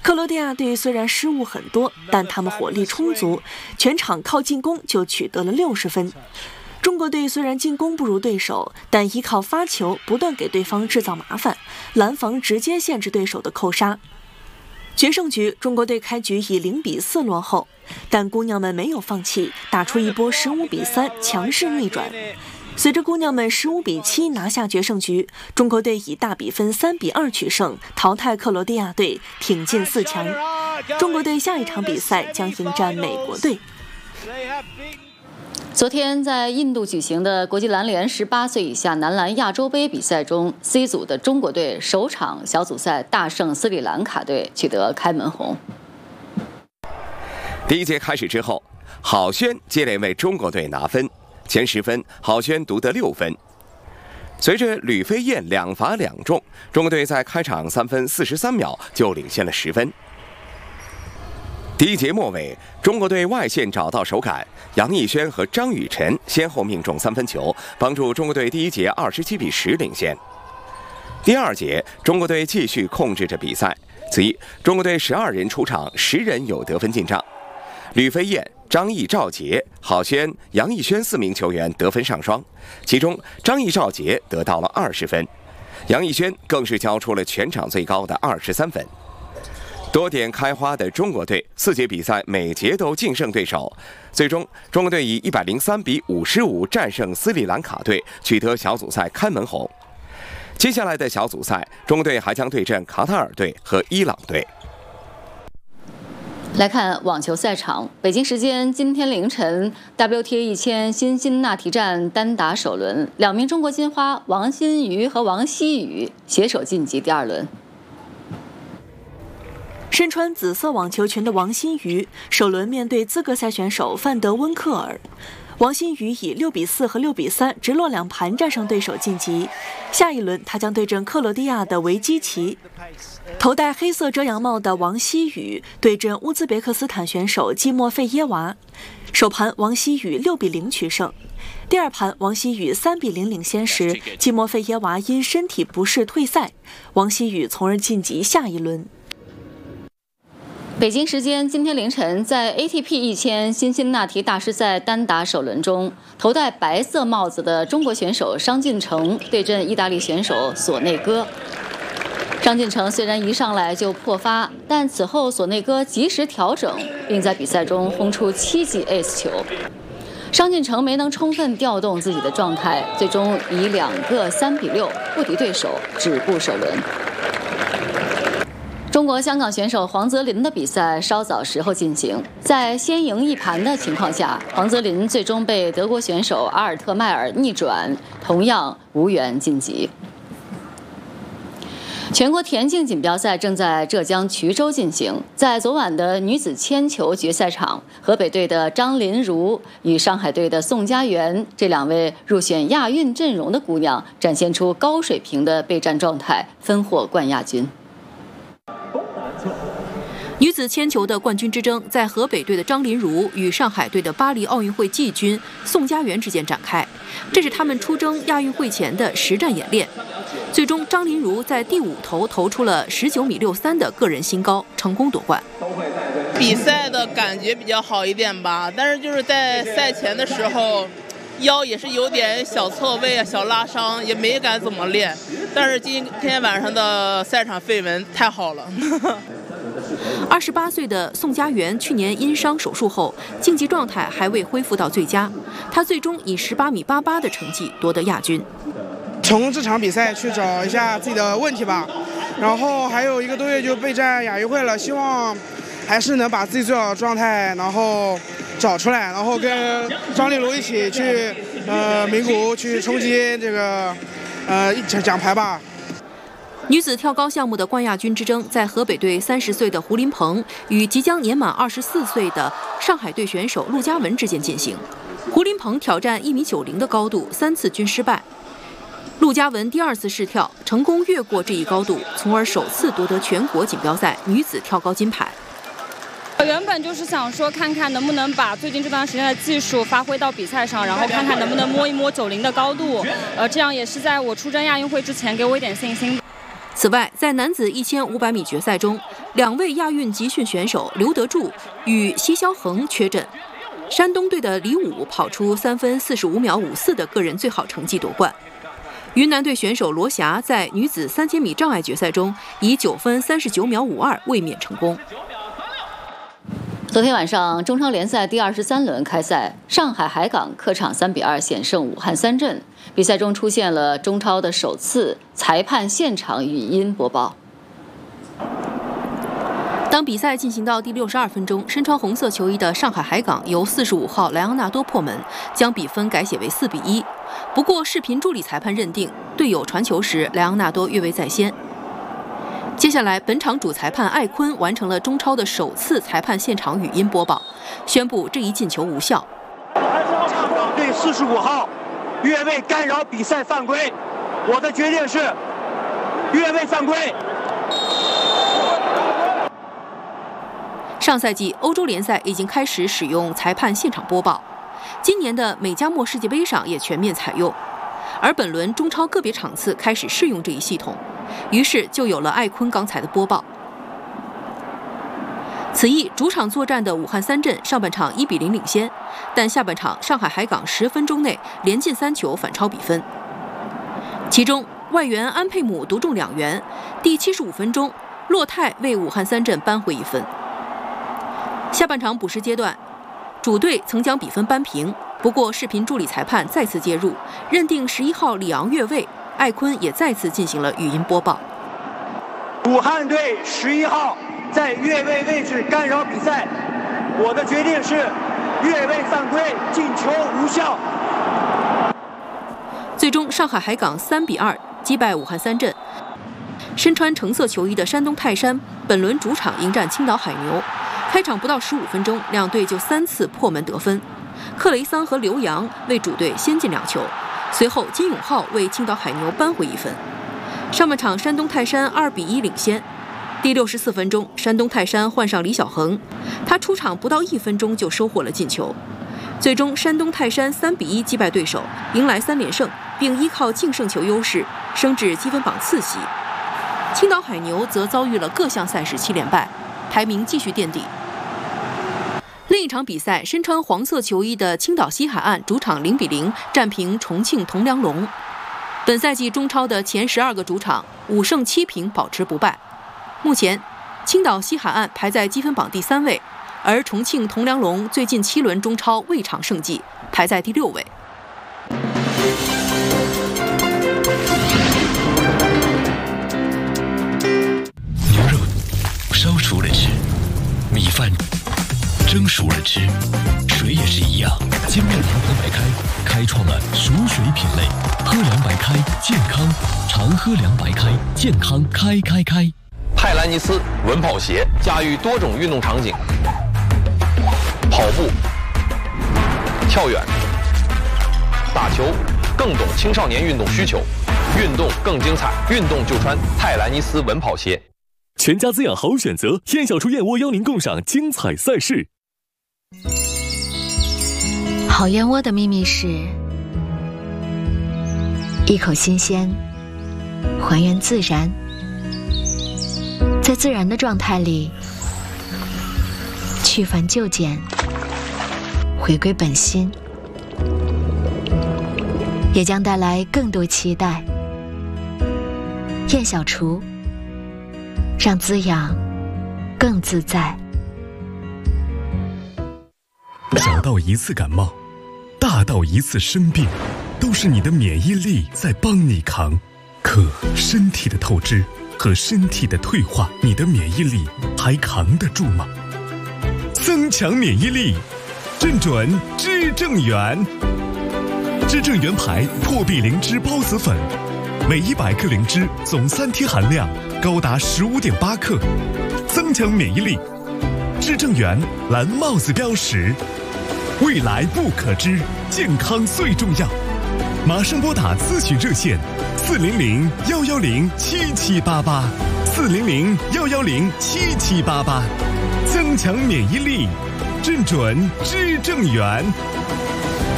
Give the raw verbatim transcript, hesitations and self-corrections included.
克罗地亚队虽然失误很多，但他们火力充足，全场靠进攻就取得了六十分。中国队虽然进攻不如对手，但依靠发球不断给对方制造麻烦，拦防直接限制对手的扣杀。决胜局，中国队开局以零比四落后，但姑娘们没有放弃，打出一波十五比三强势逆转。随着姑娘们十五比七拿下决胜局，中国队以大比分三比二取胜，淘汰克罗地亚队，挺进四强。中国队下一场比赛将迎战美国队。 昨天在印度举行的国际篮联十八岁以下男篮亚洲杯比赛中 ，C 组的中国队首场小组赛大胜斯里兰卡队，取得开门红。 第一节开始之后，郝轩接连为中国队拿分，前十分郝轩独得六分。随着吕飞燕两罚两中，中国队在开场三分四十三秒就领先了十分。第一节末尾，中国队外线找到手感，杨艺轩和张雨晨先后命中三分球，帮助中国队第一节二十七比十领先。第二节，中国队继续控制着比赛，此役中国队十二人出场，十人有得分进账。吕飞燕、张毅、赵杰、郝轩、杨艺轩四名球员得分上双，其中张毅、赵杰得到了二十分，杨艺轩更是交出了全场最高的二十三分。多点开花的中国队，四节比赛每节都净胜对手，最终中国队以一百零三比五十五战胜斯里兰卡队，取得小组赛开门红。接下来的小组赛，中国队还将对阵卡塔尔队和伊朗队。 来看网球赛场，北京时间今天凌晨 ，W T A 一千辛辛那提站单打首轮，两名中国金花王欣瑜和王希雨携手晋级第二轮。 身穿紫色网球裙的王欣瑜，首轮面对资格赛选手范德温克尔。王欣瑜以六比四和六比三直落两盘战胜对手晋级。下一轮，他将对阵克罗地亚的维基奇。头戴黑色遮阳帽的王希雨对阵乌兹别克斯坦选手季莫费耶娃。首盘，王希雨六比零取胜。第二盘，王希雨三比零领先时，季莫费耶娃因身体不适退赛，王希雨从而晋级下一轮。 北京时间今天凌晨，在 A T P 一千辛辛那提大师赛单打首轮中，头戴白色帽子的中国选手商进成对阵意大利选手索内戈。商进成虽然一上来就破发，但此后索内戈及时调整，并在比赛中轰出七记 ace 球。商进成没能充分调动自己的状态，最终以两个三比六不敌对手，止步首轮。中国香港选手黄泽林的比赛稍早时候进行，在先赢一盘的情况下，黄泽林最终被德国选手阿尔特迈尔逆转，同样无缘晋级。全国田径锦标赛正在浙江衢州进行，在昨晚的女子铅球决赛场，河北队的张琳如与上海队的宋佳媛这两位入选亚运阵容的姑娘展现出高水平的备战状态，分获冠亚军。 女子铅球的冠军之争在河北队的张琳如与上海队的巴黎奥运会季军宋佳媛之间展开，这是他们出征亚运会前的实战演练。最终，张琳如在第五投投出了十九米六三的个人新高，成功夺冠。 比赛的感觉比较好一点吧，但是就是在赛前的时候，腰也是有点小错位啊、小拉伤，也没敢怎么练。但是今天晚上的赛场绯闻太好了。 二十八岁的宋佳媛去年因伤手术后，竞技状态还未恢复到最佳，她最终以十八米八八的成绩夺得亚军。 从这场比赛去找一下自己的问题吧，然后还有一个多月就备战亚运会了，希望还是能把自己最好的状态然后找出来，然后跟张丽茹一起去呃名古屋去冲击这个呃奖牌吧。 女子跳高项目的冠亚军之争，在河北队三十岁的胡林鹏与即将年满二十四岁的上海队选手陆嘉文之间进行。胡林鹏挑战一米九零的高度，三次均失败。陆嘉文第二次试跳，成功越过这一高度，从而首次夺得全国锦标赛女子跳高金牌。 原本就是想说，看看能不能把最近这段时间的技术发挥到比赛上，然后看看能不能摸一摸九零的高度，呃，这样也是在我出征亚运会之前给我一点信心。 此外，在男子一千五百米决赛中， 两位亚运集训选手刘德柱与奚霄恒缺阵，山东队的李武跑出三分四十五秒五四的个人最好成绩夺冠。云南队选手罗霞在女子三千米障碍决赛中以九分三十九秒五二卫冕成功。 昨天晚上，中超联赛第二十三轮开赛，上海海港客场三比二险胜武汉三镇。比赛中出现了中超的首次裁判现场语音播报。 当比赛进行到第六十二分钟，身穿红色球衣的上海海港由四十五号莱昂纳多破门，将比分改写为四比一。不过，视频助理裁判认定队友传球时莱昂纳多越位在先。接下来，本场主裁判艾坤完成了中超的首次裁判现场语音播报，宣布这一进球无效。 上港队四十五号越位干扰比赛犯规，我的决定是越位犯规。 上赛季欧洲联赛已经开始使用裁判现场播报，今年的美加墨世界杯上也全面采用，而本轮中超个别场次开始试用这一系统，于是就有了艾坤刚才的播报。此役主场作战的武汉三镇上半场一比零领先，但下半场上海海港十分钟内连进三球反超比分。其中外援安佩姆独中两元，第七十五分钟洛泰为武汉三镇扳回一分。下半场补时阶段，主队曾将比分扳平，不过视频助理裁判再次介入，认定十一号里昂越位，艾坤也再次进行了语音播报。 武汉队十一号在越位位置干扰比赛，我的决定是越位犯规，进球无效。 最终，上海海港三比二击败武汉三镇。身穿橙色球衣的山东泰山本轮主场迎战青岛海牛。开场不到十五分钟，两队就三次破门得分，克雷桑和刘洋为主队先进两球，随后金永浩为青岛海牛扳回一分。上半场山东泰山二比一领先，第六十四分钟，山东泰山换上李小恒，他出场不到一分钟就收获了进球。最终，山东泰山三比一击败对手，迎来三连胜，并依靠净胜球优势升至积分榜次席。青岛海牛则遭遇了各项赛事七连败，排名继续垫底。另一场比赛，身穿黄色球衣的青岛西海岸主场零比零战平重庆铜梁龙。本赛季中超的前十二个主场五胜七平保持不败。目前，青岛西海岸排在积分榜第三位，而重庆铜梁龙最近七轮中超未尝胜绩，排在第六位。 牛肉烧熟了吃，米饭蒸熟了吃，水也是一样。金麦郎喝白开开创了熟水品类，喝凉白开健康，常喝凉白开健康开开开。 泰兰尼斯稳跑鞋驾驭多种运动场景，跑步、跳远、打球，更懂青少年运动需求，运动更精彩，运动就穿泰兰尼斯稳跑鞋。 全家滋养好选择，燕小厨燕窝邀您共赏精彩赛事。 好燕窝的秘密是一口新鲜，还原自然，在自然的状态里去繁就简，回归本心，也将带来更多期待。燕小厨，让滋养更自在。 小到一次感冒，大到一次生病，都是你的免疫力在帮你扛。可身体的透支和身体的退化，你的免疫力还扛得住吗？增强免疫力，正准知正元。知正元牌破壁灵芝孢子粉，每一百克灵芝总三贴含量高达十五点八克，增强免疫力。知正元蓝帽子标识，未来不可知，健康最重要。马上拨打咨询热线四零零幺幺零七七八八，四零零幺幺零七七八八，增强免疫力，正准知正元。